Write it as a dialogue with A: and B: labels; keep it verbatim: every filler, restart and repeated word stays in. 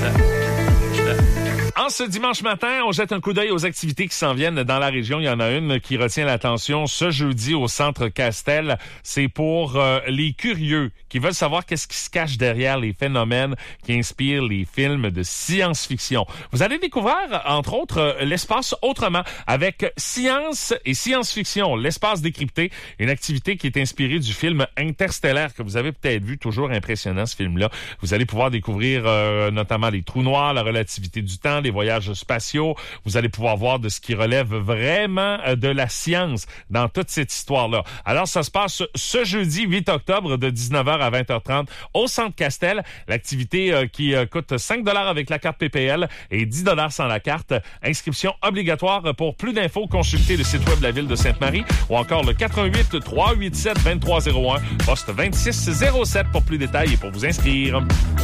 A: En ce dimanche matin, on jette un coup d'œil aux activités qui s'en viennent dans la région. Il y en a une qui retient l'attention ce jeudi au Centre Castel. C'est pour euh, les curieux qui veulent savoir qu'est-ce qui se cache derrière les phénomènes qui inspirent les films de science-fiction. Vous allez découvrir, entre autres, euh, l'espace autrement avec Science et Science-Fiction, l'espace décrypté, une activité qui est inspirée du film Interstellaire que vous avez peut-être vu, toujours impressionnant ce film-là. Vous allez pouvoir découvrir euh, notamment les trous noirs, la relativité du temps, les voyages spatiaux. Vous allez pouvoir voir de ce qui relève vraiment de la science dans toute cette histoire-là. Alors, ça se passe ce jeudi huit octobre de dix-neuf heures à vingt heures trente au Centre Castel. L'activité euh, qui euh, coûte cinq dollars avec la carte P P L et dix dollars sans la carte. Inscription obligatoire. Pour plus d'infos, consultez le site web de la Ville de Sainte-Marie ou encore le quatre un huit, trois huit sept, deux trois zéro un, poste vingt-six zéro sept pour plus de détails et pour vous inscrire.